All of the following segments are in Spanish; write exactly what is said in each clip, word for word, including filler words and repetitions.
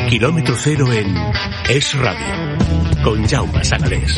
Kilómetro Cero en Es Radio, con Jaume Sagalés.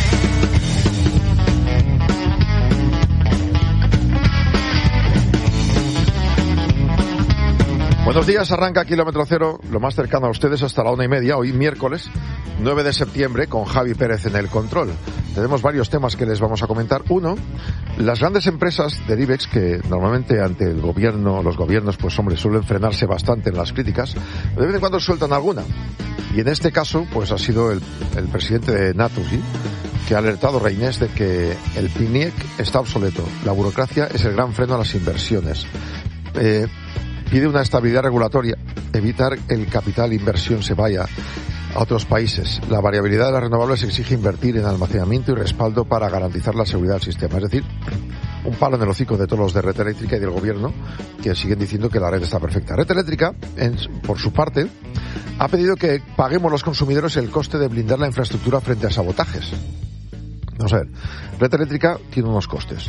Buenos días, arranca Kilómetro Cero, lo más cercano a ustedes hasta la una y media, hoy miércoles nueve de septiembre, con Javi Pérez en el control. Tenemos varios temas que les vamos a comentar. Uno, las grandes empresas del IBEX, que normalmente ante el gobierno, los gobiernos, pues hombre, suelen frenarse bastante en las críticas, de vez en cuando sueltan alguna. Y en este caso, pues ha sido el, el presidente de Naturgy, que ha alertado, Reinés, de que el PNIEC está obsoleto. La burocracia es el gran freno a las inversiones. Eh, pide una estabilidad regulatoria, evitar el capital inversión se vaya a otros países. La variabilidad de las renovables exige invertir en almacenamiento y respaldo para garantizar la seguridad del sistema. Es decir, un palo en el hocico de todos los de Red Eléctrica y del gobierno, que siguen diciendo que la red está perfecta. Red Eléctrica, en, por su parte, ha pedido que paguemos los consumidores el coste de blindar la infraestructura frente a sabotajes. Vamos a ver, Red Eléctrica tiene unos costes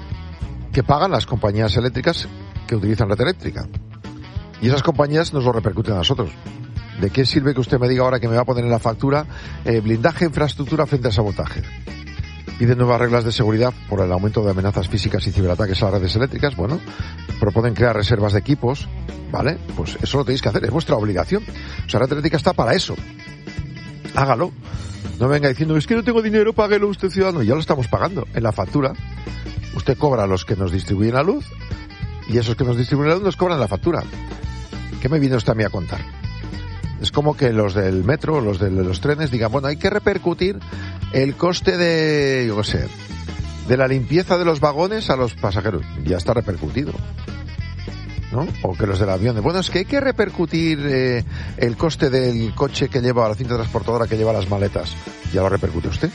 que pagan las compañías eléctricas que utilizan Red Eléctrica. Y esas compañías nos lo repercuten a nosotros. ¿De qué sirve que usted me diga ahora que me va a poner en la factura eh, blindaje infraestructura frente a sabotaje? Piden nuevas reglas de seguridad por el aumento de amenazas físicas y ciberataques a las redes eléctricas. Bueno, proponen crear reservas de equipos, ¿vale? Pues eso lo tenéis que hacer, es vuestra obligación. O sea, Red Eléctrica está para eso. Hágalo. No venga diciendo, es que no tengo dinero, páguelo usted, ciudadano. Ya lo estamos pagando en la factura. Usted cobra a los que nos distribuyen la luz y esos que nos distribuyen la luz nos cobran la factura. ¿Qué me viene usted a mí a contar? Es como que los del metro, los de los trenes digan, bueno, hay que repercutir el coste de, yo qué sé, de la limpieza de los vagones a los pasajeros. Ya está repercutido, ¿no? O que los del avión, bueno, es que hay que repercutir eh, el coste del coche que lleva, la cinta transportadora que lleva las maletas. Ya lo repercute usted.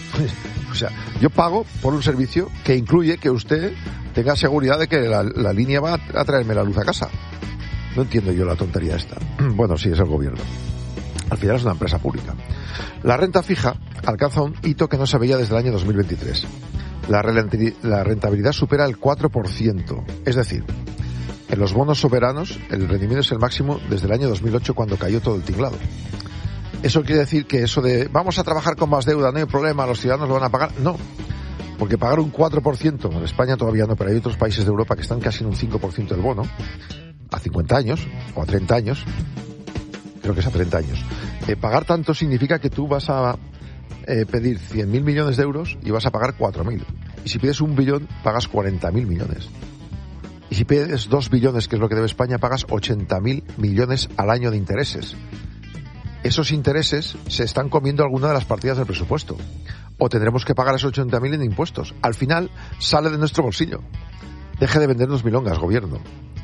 O sea, yo pago por un servicio que incluye que usted tenga seguridad de que la, la línea va a traerme la luz a casa. No entiendo yo la tontería esta. Bueno, sí, es el gobierno. Al final es una empresa pública. La renta fija alcanza un hito que no se veía desde el año dos mil veintitrés. La rentabilidad supera el cuatro por ciento. Es decir, en los bonos soberanos el rendimiento es el máximo desde el año dos mil ocho, cuando cayó todo el tinglado. Eso quiere decir que eso de vamos a trabajar con más deuda, no hay problema, los ciudadanos lo van a pagar. No, porque pagar un cuatro por ciento, en España todavía no, pero hay otros países de Europa que están casi en un cinco por ciento del bono, a cincuenta años o a treinta años, creo que es a treinta años. Eh, pagar tanto significa que tú vas a eh, pedir cien mil millones de euros y vas a pagar cuatro mil. Y si pides un billón, pagas cuarenta mil millones. Y si pides dos billones, que es lo que debe España, pagas ochenta mil millones al año de intereses. Esos intereses se están comiendo alguna de las partidas del presupuesto. O tendremos que pagar esos ochenta mil en impuestos. Al final, sale de nuestro bolsillo. Deje de vendernos milongas, gobierno.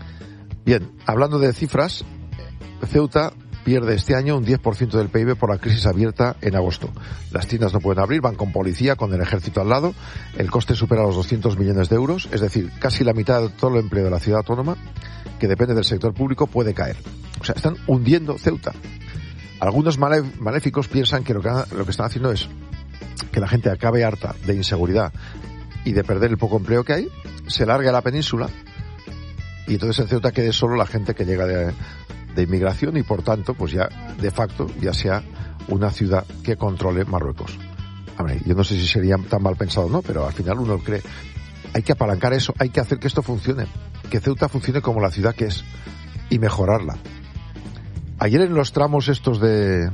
Bien, hablando de cifras, Ceuta pierde este año un diez por ciento del P I B por la crisis abierta en agosto. Las tiendas no pueden abrir, van con policía, con el ejército al lado. El coste supera los doscientos millones de euros, es decir, casi la mitad de todo el empleo de la ciudad autónoma, que depende del sector público, puede caer. O sea, están hundiendo Ceuta. Algunos maléficos piensan que lo que, lo que están haciendo es que la gente acabe harta de inseguridad y de perder el poco empleo que hay, se largue a la península y entonces en Ceuta quede solo la gente que llega de, de inmigración y por tanto, pues ya de facto ya sea una ciudad que controle Marruecos. A ver, yo no sé si sería tan mal pensado o no, pero al final uno cree, hay que apalancar eso, hay que hacer que esto funcione, que Ceuta funcione como la ciudad que es y mejorarla. Ayer en los tramos estos de,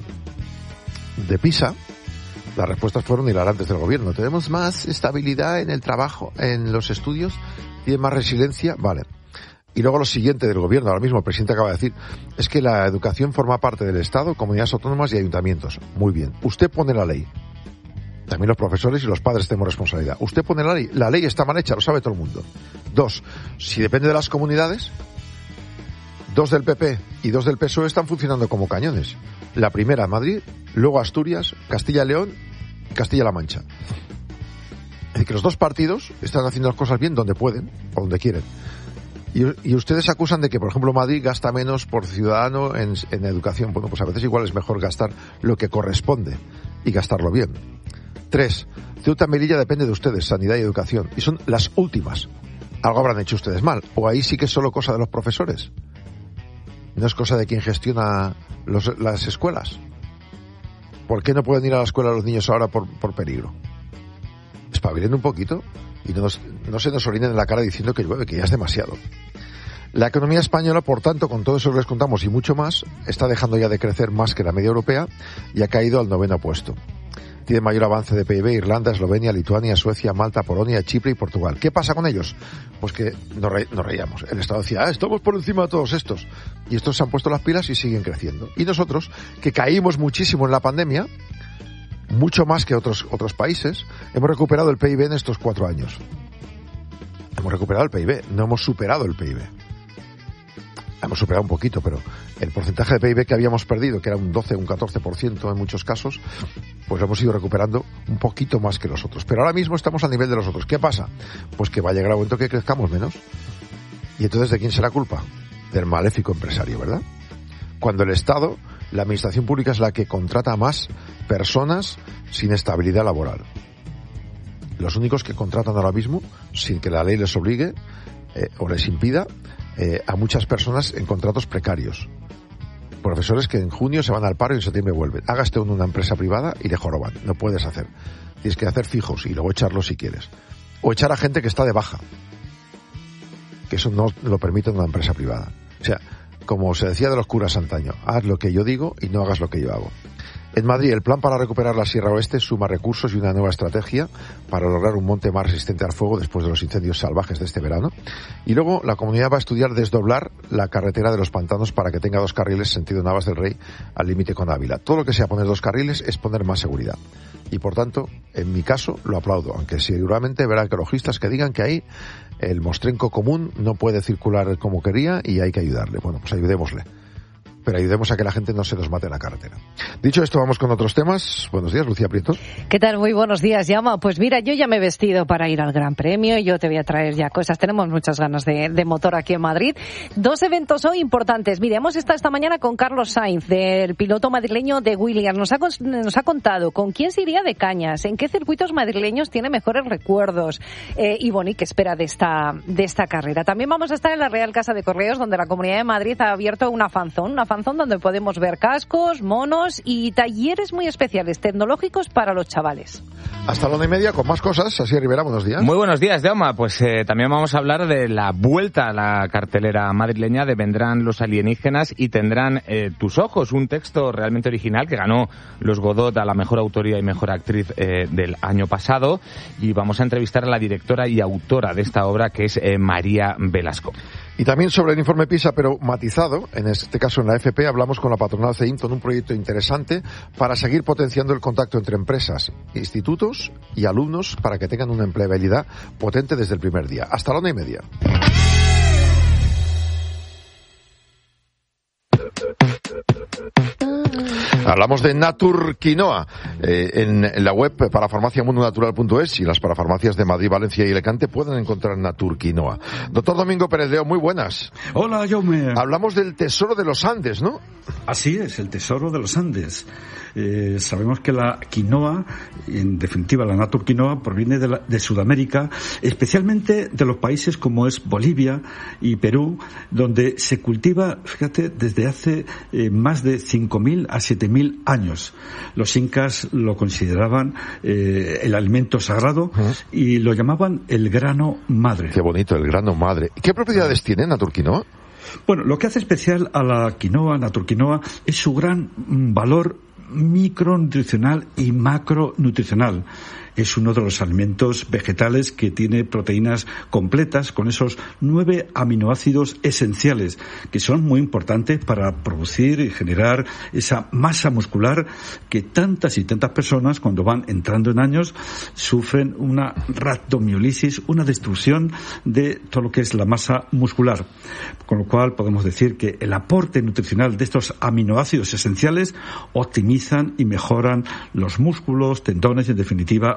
de PISA, las respuestas fueron hilarantes del gobierno. Tenemos más estabilidad en el trabajo, en los estudios, tiene más resiliencia, vale. Y luego lo siguiente del gobierno, ahora mismo el presidente acaba de decir, es que la educación forma parte del Estado, comunidades autónomas y ayuntamientos. Muy bien. Usted pone la ley. También los profesores y los padres tenemos responsabilidad. Usted pone la ley. La ley está mal hecha, lo sabe todo el mundo. Dos, si depende de las comunidades, dos del P P y dos del P S O E están funcionando como cañones. La primera, Madrid, luego Asturias, Castilla y León y Castilla-La Mancha. Es decir, que los dos partidos están haciendo las cosas bien donde pueden o donde quieren. Y, y ustedes acusan de que, por ejemplo, Madrid gasta menos por ciudadano en, en educación. Bueno, pues a veces igual es mejor gastar lo que corresponde y gastarlo bien. Tres, Ceuta y Melilla depende de ustedes, sanidad y educación. Y son las últimas. Algo habrán hecho ustedes mal. O ahí sí que es solo cosa de los profesores. no es cosa de quien gestiona los, las escuelas. ¿Por qué no pueden ir a la escuela los niños ahora por, por peligro? Espabilen un poquito y no, nos, no se nos orinen en la cara diciendo que llueve, que ya es demasiado. La economía española, por tanto, con todo eso que les contamos y mucho más, está dejando ya de crecer más que la media europea y ha caído al noveno puesto. Tiene mayor avance de P I B Irlanda, Eslovenia, Lituania, Suecia, Malta, Polonia, Chipre y Portugal. ¿Qué pasa con ellos? Pues que nos, re, nos reíamos. El Estado decía, ah, estamos por encima de todos estos. Y estos se han puesto las pilas y siguen creciendo. Y nosotros, que caímos muchísimo en la pandemia, mucho más que otros, otros países, hemos recuperado el P I B en estos cuatro años. Hemos recuperado el P I B, no hemos superado el P I B. Hemos superado un poquito, pero el porcentaje de P I B que habíamos perdido, que era un doce, un catorce por ciento en muchos casos, pues lo hemos ido recuperando un poquito más que los otros. Pero ahora mismo estamos al nivel de los otros. ¿Qué pasa? Pues que va a llegar un momento que crezcamos menos. Y entonces, ¿de quién será culpa? Del maléfico empresario, ¿verdad? Cuando el Estado, la administración pública es la que contrata a más personas sin estabilidad laboral. Los únicos que contratan ahora mismo, sin que la ley les obligue eh, o les impida, Eh, a muchas personas en contratos precarios. Profesores que en junio se van al paro y en septiembre vuelven. Hágase uno una empresa privada y le joroban. No puedes hacer. Tienes que hacer fijos y luego echarlos si quieres. O echar a gente que está de baja. Que eso no lo permite una empresa privada. O sea, como se decía de los curas antaño, haz lo que yo digo y no hagas lo que yo hago. En Madrid, el plan para recuperar la Sierra Oeste suma recursos y una nueva estrategia para lograr un monte más resistente al fuego después de los incendios salvajes de este verano. Y luego, la comunidad va a estudiar desdoblar la carretera de los pantanos para que tenga dos carriles sentido Navas del Rey al límite con Ávila. Todo lo que sea poner dos carriles es poner más seguridad. Y por tanto, en mi caso, lo aplaudo, aunque seguramente habrá ecologistas que digan que ahí el mostrenco común no puede circular como quería y hay que ayudarle. Bueno, pues ayudémosle. Pero ayudemos a que la gente no se nos mate en la carretera. Dicho esto, vamos con otros temas. Buenos días, Lucía Prieto. ¿Qué tal? Muy buenos días, Jaume. Pues mira, yo ya me he vestido para ir al Gran Premio y yo te voy a traer ya cosas. Tenemos muchas ganas de, de motor aquí en Madrid. Dos eventos hoy importantes. Mira, hemos estado esta mañana con Carlos Sainz, del piloto madrileño de Williams. Nos ha, nos ha contado con quién se iría de cañas, en qué circuitos madrileños tiene mejores recuerdos eh, y bueno, y qué espera de esta, de esta carrera. También vamos a estar en la Real Casa de Correos, donde la Comunidad de Madrid ha abierto una fanzón, una fanzón donde podemos ver cascos, monos y talleres muy especiales, tecnológicos para los chavales. Hasta la una y media con más cosas. Así Rivera, buenos días. Muy buenos días, Jaume. Pues eh, también vamos a hablar de la vuelta a la cartelera madrileña de Vendrán los alienígenas y tendrán eh, tus ojos, un texto realmente original que ganó los Godot a la mejor autoría y mejor actriz eh, del año pasado. Y vamos a entrevistar a la directora y autora de esta obra, que es eh, María Velasco. Y también sobre el informe PISA, pero matizado, en este caso en la F P, hablamos con la patronal C E I M con un proyecto interesante para seguir potenciando el contacto entre empresas, institutos y alumnos para que tengan una empleabilidad potente desde el primer día. Hasta la una y media. Hablamos de Natur Quinoa eh, en, en la web parafarmaciamundonatural punto es y las parafarmacias de Madrid, Valencia y Alicante pueden encontrar Natur Quinoa. Doctor Domingo Pérez Leo, muy buenas. Hola, Jaume. Hablamos del tesoro de los Andes, ¿no? Así es, el tesoro de los Andes. Eh, sabemos que la quinoa, en definitiva la Natur Quinoa, proviene de, la, de Sudamérica, especialmente de los países como es Bolivia y Perú, donde se cultiva, fíjate, desde hace eh, más de cinco mil a siete mil años. Los incas lo consideraban eh, el alimento sagrado uh-huh. y lo llamaban el grano madre. Qué bonito, el grano madre. ¿Qué propiedades uh-huh. tiene Natur Quinoa? Bueno, lo que hace especial a la quinoa, Natur Quinoa, es su gran valor micronutricional y macronutricional. Es uno de los alimentos vegetales que tiene proteínas completas con esos nueve aminoácidos esenciales que son muy importantes para producir y generar esa masa muscular que tantas y tantas personas cuando van entrando en años sufren una rhabdomiólisis, una destrucción de todo lo que es la masa muscular. Con lo cual podemos decir que el aporte nutricional de estos aminoácidos esenciales optimizan y mejoran los músculos, tendones y en definitiva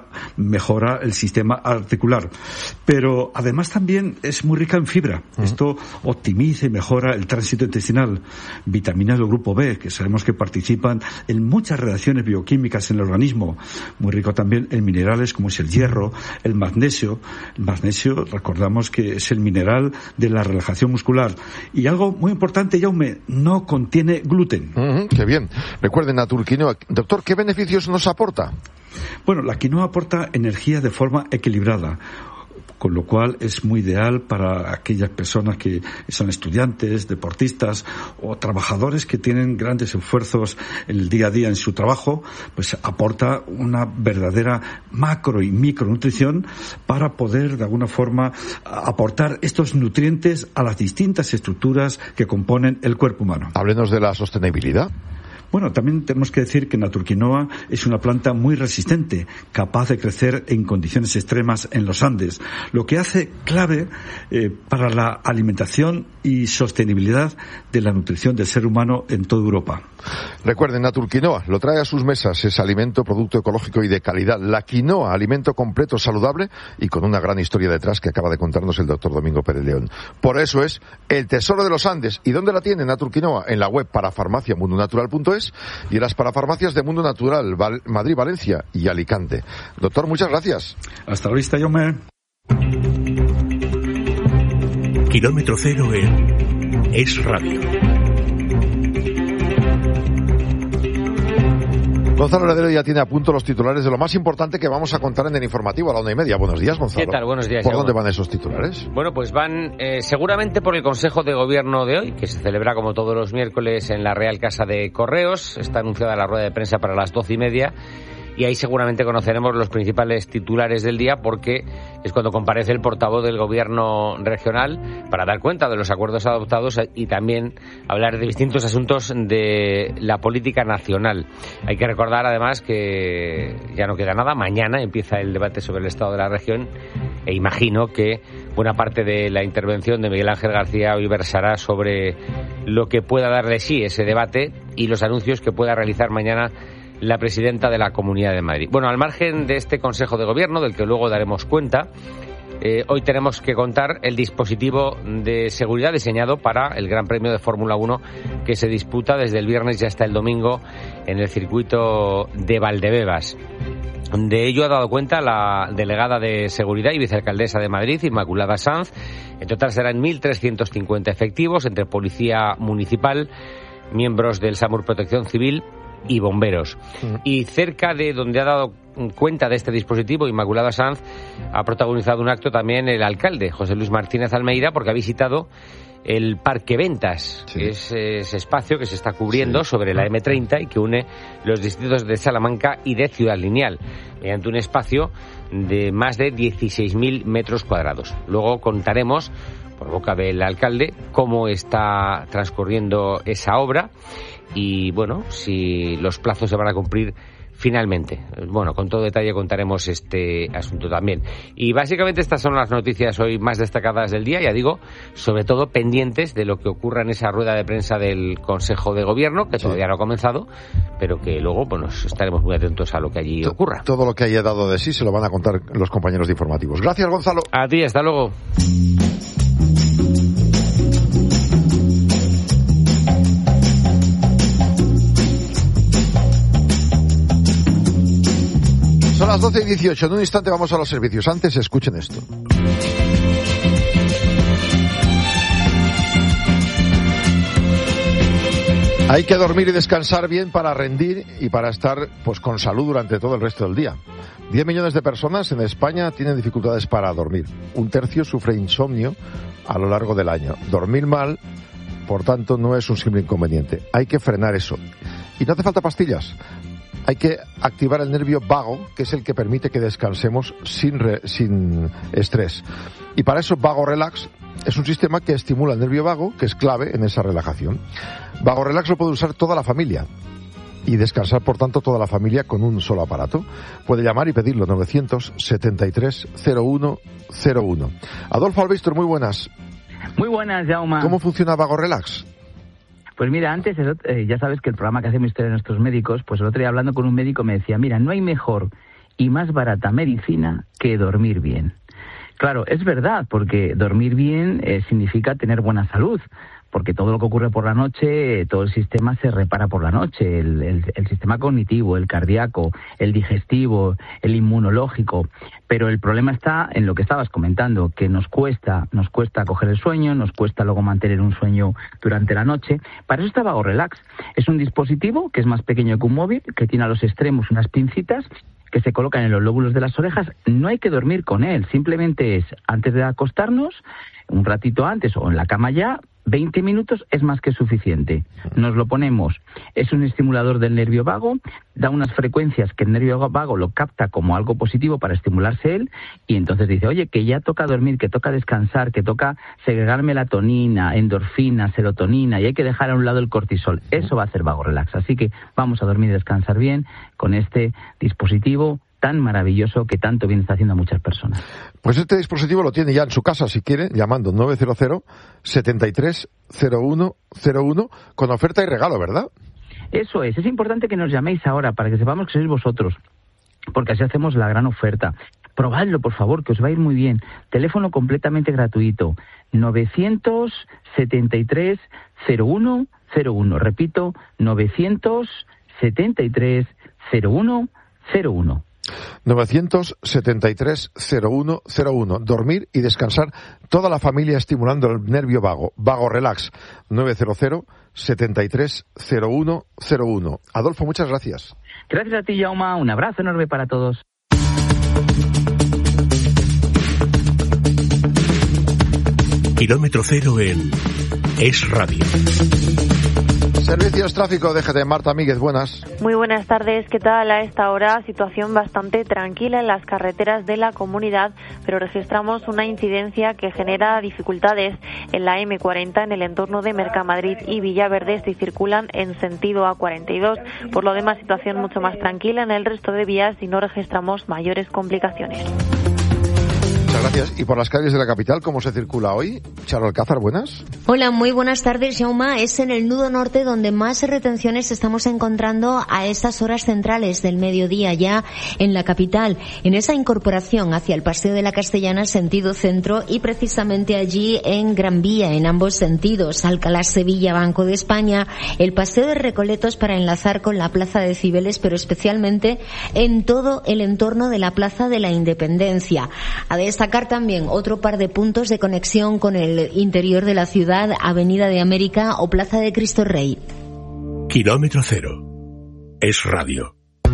mejora el sistema articular. Pero además también es muy rica en fibra. Uh-huh. Esto optimiza y mejora el tránsito intestinal. Vitaminas del grupo B, que sabemos que participan en muchas reacciones bioquímicas en el organismo. Muy rico también en minerales como es el hierro, el magnesio. El magnesio, recordamos que es el mineral de la relajación muscular. Y algo muy importante, Jaume, no contiene gluten. Uh-huh, qué bien. Recuerden, Naturquinoa. Doctor, ¿qué beneficios nos aporta? Bueno, la quinoa aporta energía de forma equilibrada, con lo cual es muy ideal para aquellas personas que son estudiantes, deportistas o trabajadores que tienen grandes esfuerzos en el día a día en su trabajo. Pues aporta una verdadera macro y micronutrición para poder de alguna forma aportar estos nutrientes a las distintas estructuras que componen el cuerpo humano. Háblenos de la sostenibilidad. Bueno, también tenemos que decir que Naturquinoa es una planta muy resistente, capaz de crecer en condiciones extremas en los Andes, lo que hace clave eh, para la alimentación y sostenibilidad de la nutrición del ser humano en toda Europa. Recuerden, Naturquinoa lo trae a sus mesas, es alimento, producto ecológico y de calidad. La quinoa, alimento completo, saludable y con una gran historia detrás que acaba de contarnos el doctor Domingo Pérez León. Por eso es el tesoro de los Andes. ¿Y dónde la tiene Naturquinoa? En la web parafarmacia mundo natural punto es y en las parafarmacias de Mundo Natural, Val- Madrid, Valencia y Alicante. Doctor, muchas gracias. Hasta la vista, Jaume. Kilómetro cero en Es Radio. Gonzalo Heredero ya tiene a punto los titulares de lo más importante que vamos a contar en el informativo a la una y media. Buenos días, Gonzalo. ¿Qué tal? Buenos días. ¿Por Jaume. dónde van esos titulares? Bueno, pues van eh, seguramente por el Consejo de Gobierno de hoy, que se celebra como todos los miércoles en la Real Casa de Correos. Está anunciada la rueda de prensa para las doce y media. Y ahí seguramente conoceremos los principales titulares del día, porque es cuando comparece el portavoz del Gobierno regional para dar cuenta de los acuerdos adoptados y también hablar de distintos asuntos de la política nacional. Hay que recordar además que ya no queda nada. Mañana empieza el debate sobre el estado de la región e imagino que buena parte de la intervención de Miguel Ángel García hoy versará sobre lo que pueda dar de sí ese debate y los anuncios que pueda realizar mañana la presidenta de la Comunidad de Madrid. Bueno, al margen de este Consejo de Gobierno, del que luego daremos cuenta, eh, hoy tenemos que contar el dispositivo de seguridad diseñado para el Gran Premio de Fórmula uno que se disputa desde el viernes y hasta el domingo en el circuito de Valdebebas. De ello ha dado cuenta la delegada de Seguridad y vicealcaldesa de Madrid, Inmaculada Sanz. En total serán mil trescientos cincuenta efectivos entre Policía Municipal, miembros del SAMUR Protección Civil y bomberos. Uh-huh. Y cerca de donde ha dado cuenta de este dispositivo Inmaculada Sanz ha protagonizado un acto también el alcalde José Luis Martínez Almeida, porque ha visitado el Parque Ventas, sí. que es ese espacio que se está cubriendo sí. sobre la eme treinta y que une los distritos de Salamanca y de Ciudad Lineal, mediante un espacio de más de dieciséis mil metros cuadrados. Luego contaremos, por boca del alcalde, cómo está transcurriendo esa obra y, bueno, si los plazos se van a cumplir finalmente. Bueno, con todo detalle contaremos este asunto también. Y básicamente estas son las noticias hoy más destacadas del día, ya digo, sobre todo pendientes de lo que ocurra en esa rueda de prensa del Consejo de Gobierno, que todavía sí. no ha comenzado, pero que luego bueno, estaremos muy atentos a lo que allí ocurra. Todo lo que haya dado de sí se lo van a contar los compañeros de informativos. Gracias, Gonzalo. A ti, hasta luego. Son las doce y dieciocho. En un instante vamos a los servicios. Antes, escuchen esto. Hay que dormir y descansar bien para rendir y para estar pues con salud durante todo el resto del día. Diez millones de personas en España tienen dificultades para dormir. Un tercio sufre insomnio a lo largo del año. Dormir mal, por tanto, no es un simple inconveniente. Hay que frenar eso. Y no hace falta pastillas. Hay que activar el nervio vago, que es el que permite que descansemos sin, re, sin estrés. Y para eso Vago Relax es un sistema que estimula el nervio vago, que es clave en esa relajación. Vago Relax lo puede usar toda la familia y descansar, por tanto, toda la familia con un solo aparato. Puede llamar y pedirlo, novecientos setenta y tres cero uno cero uno. Adolfo Albistor, muy buenas. Muy buenas, Jaume. ¿Cómo funciona Vago Relax? Pues mira, antes, eh, ya sabes que el programa que hacemos Historia de Nuestros Médicos, pues el otro día hablando con un médico me decía, mira, no hay mejor y más barata medicina que dormir bien. Claro, es verdad, porque dormir bien eh, significa tener buena salud, porque todo lo que ocurre por la noche, todo el sistema se repara por la noche, el, el, el sistema cognitivo, el cardíaco, el digestivo, el inmunológico. Pero el problema está en lo que estabas comentando, que nos cuesta, nos cuesta coger el sueño, nos cuesta luego mantener un sueño durante la noche. Para eso está Vago Relax. Es un dispositivo que es más pequeño que un móvil, que tiene a los extremos unas pincitas que se colocan en los lóbulos de las orejas. No hay que dormir con él, simplemente es antes de acostarnos, un ratito antes o en la cama ya, veinte minutos es más que suficiente. Nos lo ponemos. Es un estimulador del nervio vago, da unas frecuencias que el nervio vago lo capta como algo positivo para estimularse él, y entonces dice, oye, que ya toca dormir, que toca descansar, que toca segregar melatonina, endorfina, serotonina, y hay que dejar a un lado el cortisol. Eso va a hacer Vago Relax. Así que vamos a dormir y descansar bien con este dispositivo tan maravilloso que tanto bien está haciendo a muchas personas. Pues este dispositivo lo tiene ya en su casa, si quiere, llamando nueve cero cero, setenta y tres cero uno cero uno, con oferta y regalo, ¿verdad? Eso es. Es importante que nos llaméis ahora para que sepamos que sois vosotros, porque así hacemos la gran oferta. Probadlo, por favor, que os va a ir muy bien. Teléfono completamente gratuito, novecientos setenta y tres cero uno cero uno. Repito, novecientos setenta y tres cero uno cero uno. novecientos setenta y tres cero uno cero uno. Dormir y descansar toda la familia estimulando el nervio vago. Vago Relax. nueve cero cero, setenta y tres cero uno cero uno. Adolfo, muchas gracias. Gracias a ti, Jaume. Un abrazo enorme para todos. Kilómetro cero en Es Radio. Servicios Tráfico de G T. Marta Míguez, buenas. Muy buenas tardes, ¿qué tal? A esta hora situación bastante tranquila en las carreteras de la comunidad, pero registramos una incidencia que genera dificultades en la eme cuarenta en el entorno de Mercamadrid y Villaverde, si circulan en sentido A cuarenta y dos. Por lo demás, situación mucho más tranquila en el resto de vías y no registramos mayores complicaciones. Muchas gracias. ¿Y por las calles de la capital cómo se circula hoy? Charo Alcázar, buenas. Hola, muy buenas tardes, Jaume. Es en el nudo norte donde más retenciones estamos encontrando a estas horas centrales del mediodía, ya en la capital, en esa incorporación hacia el Paseo de la Castellana sentido centro y precisamente allí en Gran Vía, en ambos sentidos, Alcalá, Sevilla, Banco de España, el Paseo de Recoletos para enlazar con la Plaza de Cibeles, pero especialmente en todo el entorno de la Plaza de la Independencia. A destacar también otro par de puntos de conexión con el interior de la ciudad, Avenida de América o Plaza de Cristo Rey. Kilómetro cero. Es Radio.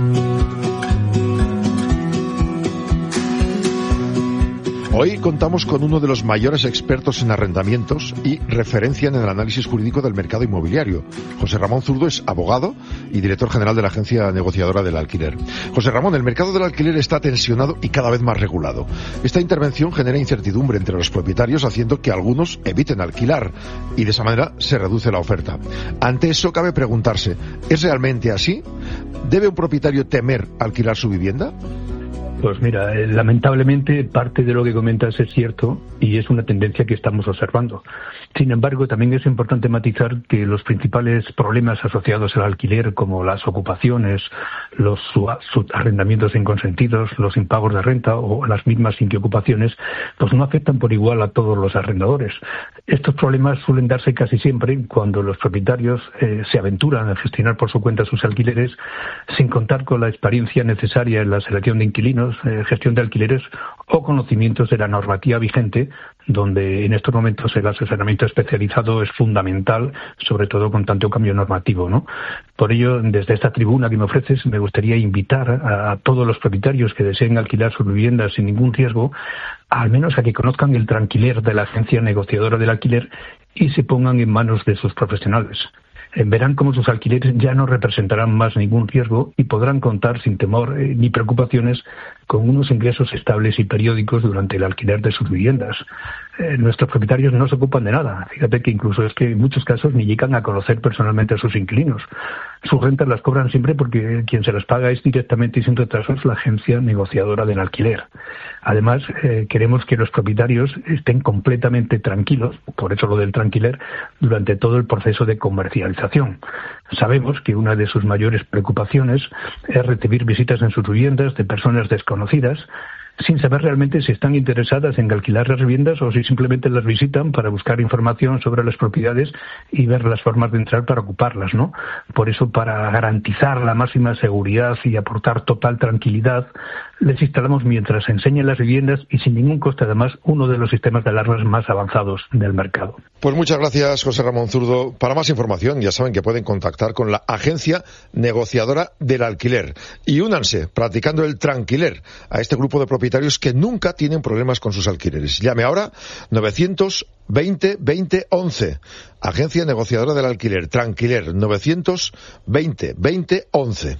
Hoy contamos con uno de los mayores expertos en arrendamientos y referencia en el análisis jurídico del mercado inmobiliario. José Ramón Zurdo es abogado y director general de la agencia negociadora del alquiler. José Ramón, el mercado del alquiler está tensionado y cada vez más regulado. Esta intervención genera incertidumbre entre los propietarios, haciendo que algunos eviten alquilar y de esa manera se reduce la oferta. Ante eso cabe preguntarse, ¿es realmente así? ¿Debe un propietario temer alquilar su vivienda? Pues mira, eh, lamentablemente parte de lo que comentas es cierto y es una tendencia que estamos observando. Sin embargo, también es importante matizar que los principales problemas asociados al alquiler, como las ocupaciones, los arrendamientos inconsentidos, los impagos de renta o las mismas inquiocupaciones, pues no afectan por igual a todos los arrendadores. Estos problemas suelen darse casi siempre cuando los propietarios eh, se aventuran a gestionar por su cuenta sus alquileres sin contar con la experiencia necesaria en la selección de inquilinos, eh, gestión de alquileres o conocimientos de la normativa vigente, donde en estos momentos el asesoramiento especializado es fundamental, sobre todo con tanto cambio normativo, ¿no? Por ello, desde esta tribuna que me ofreces, me gustaría invitar a, a todos los propietarios que deseen alquilar sus viviendas sin ningún riesgo, al menos a que conozcan el tranquiler de la agencia negociadora del alquiler y se pongan en manos de sus profesionales. Verán cómo sus alquileres ya no representarán más ningún riesgo y podrán contar sin temor eh, ni preocupaciones con unos ingresos estables y periódicos durante el alquiler de sus viviendas. Eh, nuestros propietarios no se ocupan de nada. Fíjate que incluso es que en muchos casos ni llegan a conocer personalmente a sus inquilinos. Sus rentas las cobran siempre porque quien se las paga es directamente y sin retrasos la agencia negociadora del alquiler. Además, eh, queremos que los propietarios estén completamente tranquilos, por eso lo del tranquiler, durante todo el proceso de comercialización. Sabemos que una de sus mayores preocupaciones es recibir visitas en sus viviendas de personas desconocidas, sin saber realmente si están interesadas en alquilar las viviendas o si simplemente las visitan para buscar información sobre las propiedades y ver las formas de entrar para ocuparlas, ¿no? Por eso, para garantizar la máxima seguridad y aportar total tranquilidad, les instalamos mientras enseñan las viviendas y sin ningún coste además uno de los sistemas de alarmas más avanzados del mercado. Pues muchas gracias, José Ramón Zurdo. Para más información ya saben que pueden contactar con la Agencia Negociadora del Alquiler y únanse practicando el Tranquiler a este grupo de propietarios que nunca tienen problemas con sus alquileres. Llame ahora novecientos veinte veinte once. Agencia Negociadora del Alquiler, Tranquiler, novecientos veinte veinte once.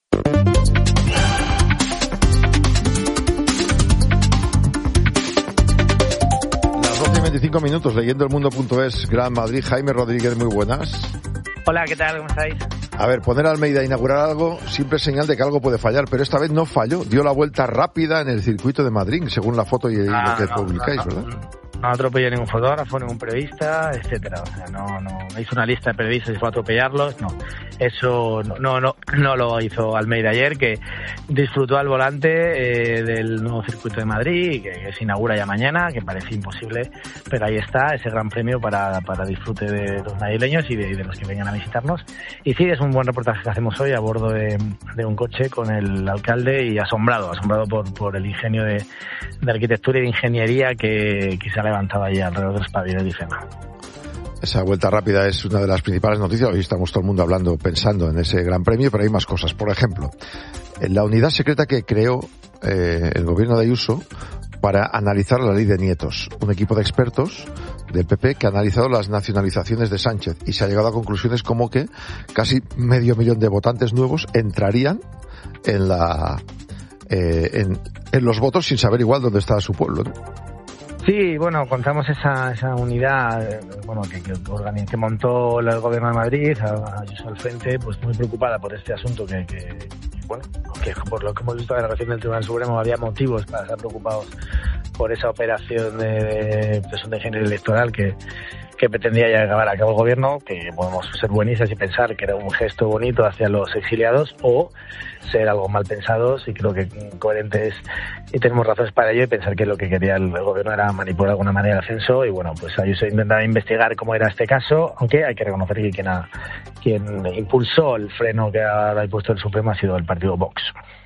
veinticinco minutos leyendo el mundo punto es, Gran Madrid. Jaime Rodríguez, muy buenas. Hola, ¿qué tal? ¿Cómo estáis? A ver, poner a Almeida a inaugurar algo siempre es señal de que algo puede fallar, pero esta vez no falló. Dio la vuelta rápida en el circuito de Madrid, según la foto y ah, lo que no, publicáis, no, ¿verdad? No. No atropelló ningún fotógrafo, ningún periodista, etcétera. O sea, no, no hizo una lista de periodistas y fue a atropellarlos, no. Eso no, no, no, no lo hizo Almeida ayer, que disfrutó al volante eh, del nuevo circuito de Madrid, que, que se inaugura ya mañana, que parecía imposible, pero ahí está, ese gran premio para, para disfrute de los madrileños y de, de los que vengan a visitarnos. Y sí, es un buen reportaje que hacemos hoy a bordo de, de un coche con el alcalde y asombrado, asombrado por, por el ingenio de, de arquitectura y de ingeniería que, que se ha levantado ahí alrededor de los pabellones de IFEMA. Esa vuelta rápida es una de las principales noticias. Hoy estamos todo el mundo hablando, pensando en ese gran premio, pero hay más cosas. Por ejemplo, en la unidad secreta que creó eh, el gobierno de Ayuso para analizar la ley de nietos. Un equipo de expertos del P P que ha analizado las nacionalizaciones de Sánchez y se ha llegado a conclusiones como que casi medio millón de votantes nuevos entrarían en la eh, en, en los votos sin saber igual dónde está su pueblo, ¿no? Sí, bueno, contamos esa, esa unidad eh, bueno, que, que, que montó el Gobierno de Madrid, Ayuso al frente, pues muy preocupada por este asunto que, que, bueno, que por lo que hemos visto en la relación del Tribunal Supremo había motivos para estar preocupados por esa operación de, de, de ingeniería electoral que, que pretendía llevar a cabo el Gobierno, que podemos ser buenistas y pensar que era un gesto bonito hacia los exiliados o ser algo mal pensados y creo que coherentes y tenemos razones para ello y pensar que lo que quería el Gobierno era manipular de alguna manera el ascenso y bueno, pues Ayuso intentaba investigar cómo era este caso, aunque hay que reconocer que quien, ha, quien impulsó el freno que ha impuesto el Supremo ha sido el partido Vox.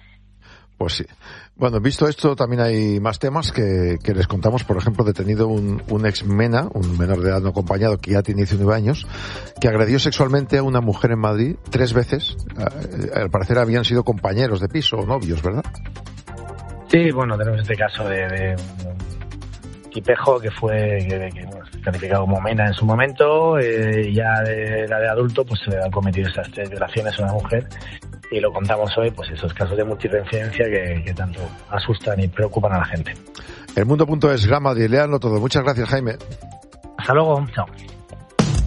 Pues sí. Bueno, visto esto, también hay más temas que, que les contamos. Por ejemplo, detenido un, un ex MENA, un menor de edad no acompañado, que ya tiene diecinueve años, que agredió sexualmente a una mujer en Madrid tres veces. Al parecer habían sido compañeros de piso o novios, ¿verdad? Sí, bueno, tenemos este caso de, de un tipejo que fue que, que, bueno, calificado como MENA en su momento, eh, ya de la de adulto, pues ha cometido esas tres violaciones a una mujer. Y lo contamos hoy, pues esos casos de multirreincidencia que, que tanto asustan y preocupan a la gente. El mundo punto es, Gran Madrid, léanlo todo. Muchas gracias, Jaime. Hasta luego. Chao.